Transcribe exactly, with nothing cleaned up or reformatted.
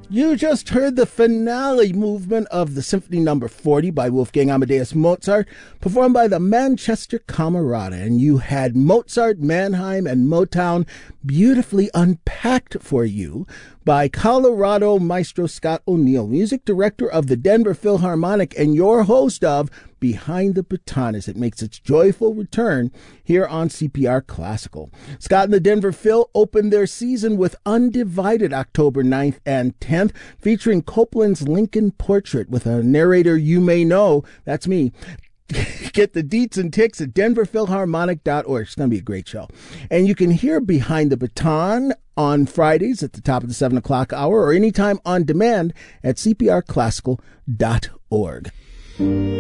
You just heard the finale movement of the Symphony Number forty by Wolfgang Amadeus Mozart, performed by the Manchester Camerata. And you had Mozart, Mannheim, and Motown beautifully unpacked for you by Colorado maestro Scott O'Neill, music director of the Denver Philharmonic and your host of Behind the Baton, as it makes its joyful return here on C P R Classical. Scott and the Denver Phil opened their season with Undivided October ninth and tenth, featuring Copland's Lincoln Portrait with a narrator you may know. That's me. Get the deets and ticks at denver philharmonic dot org. It's going to be a great show. And you can hear Behind the Baton on Fridays at the top of the seven o'clock hour or anytime on demand at c p r classical dot org.